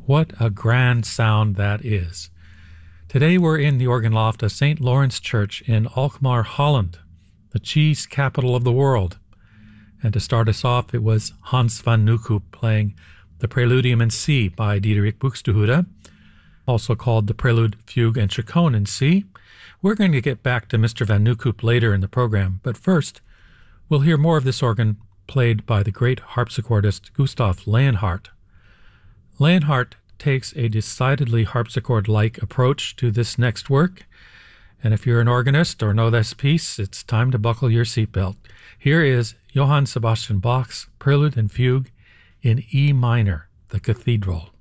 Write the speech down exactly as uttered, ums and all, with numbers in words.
What a grand sound that is. Today we're in the organ loft of Saint Lawrence Church in Alkmaar, Holland, the cheese capital of the world. And to start us off, it was Hans van Nucoup playing the Preludium in C by Diederik Buxtehude, also called the Prelude, Fugue, and Chaconne in C. We're going to get back to Mister van Nucoup later in the program, but first, we'll hear more of this organ played by the great harpsichordist Gustav Leonhardt. Leonhardt takes a decidedly harpsichord-like approach to this next work, and if you're an organist or know this piece, it's time to buckle your seatbelt. Here is Johann Sebastian Bach's Prelude and Fugue in E minor, the Cathedral.